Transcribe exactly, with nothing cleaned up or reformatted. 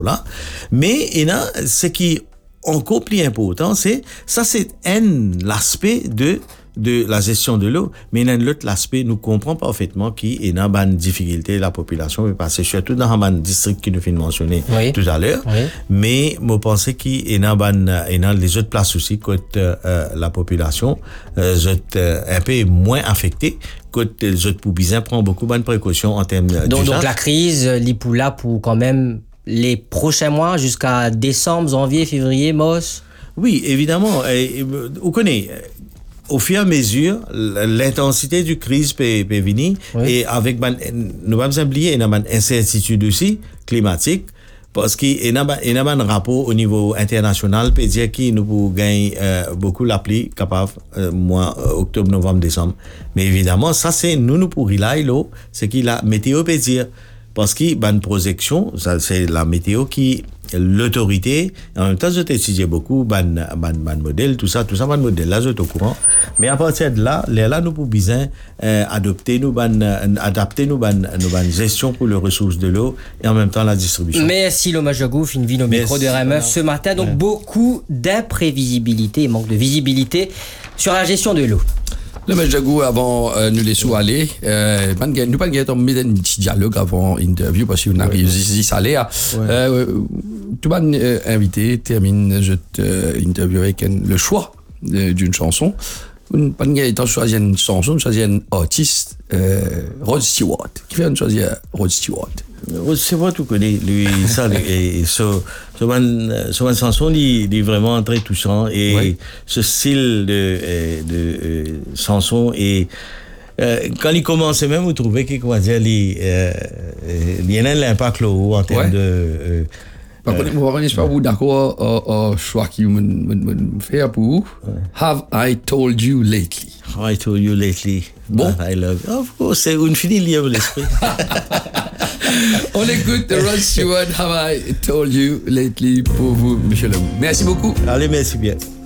là. Mais il y a ce qui est encore plus important, c'est ça, c'est un l'aspect de de la gestion de l'eau, mais il y a un autre aspect, nous comprenons parfaitement qu'il y a une difficulté la population, parce que surtout dans un district qui nous fait mentionner oui. tout à l'heure, oui. mais je pense qu'il y a, il y a les autres places aussi, côté euh, la population, euh, euh, un peu moins affectée, côté les autres poubisins prend beaucoup de précautions en termes de donc, donc la crise, l'Ipoula pour quand même les prochains mois, jusqu'à décembre, janvier, février, mars. Oui, évidemment, et, vous connaissez, au fur et à mesure, l'intensité du crise peut, peut venir, oui. et avec, nous ne pas oublier, il y a une incertitude aussi, climatique, parce qu'il y a un rapport au niveau international, peut dire que nous pouvons gagner euh, beaucoup la pluie, capable, euh, mois, octobre, novembre, décembre. Mais évidemment, ça c'est, nous, nous pour rely l'eau, c'est que la météo peut dire, parce qu'il y a une projection, ça c'est la météo qui, l'autorité, en même temps, j'ai étudié beaucoup, ban, ban, ban modèle, tout ça, tout ça, ban modèle, là, j'ai au courant. Mais à partir de là, là, nous pouvons bien, euh, adopter, nous, ban, adapter, nous, ban, nous, ban, gestion pour les ressources de l'eau et en même temps la distribution. Merci, Loma Jagouf, une ville au micro de R M F ce matin. Donc, ouais. beaucoup d'imprévisibilité, manque de visibilité sur la gestion de l'eau. Le M. Jagou, avant euh, nous laissons aller, euh, nous pas gagner un petit dialogue avant l'interview parce qu'on arrive ici, ça allait. Tout le monde invité termine cette euh, interview avec un, le choix euh, d'une chanson. On pas gagner étant choisir une chanson, choisir un artiste, euh, Rod Stewart. Qui fait choisir Rod Stewart? Rod Stewart, tu connais lui ça et ce ce man ce man chanson il est vraiment très touchant et ouais. ce style de de, de chanson et euh, quand il commençait même vous trouvez qu'il comment dire il euh, il y a un impact là en termes ouais. de euh, Par contre, vous ne pas vous d'accord au choix qui me fait pour vous. Have I told you lately? Have I told you lately? Bon. I love you. Of course, c'est une finie libre l'esprit. On écoute Rod Stewart, Have I told you lately pour vous, Michel Lemou. Merci beaucoup. Allez, merci bien.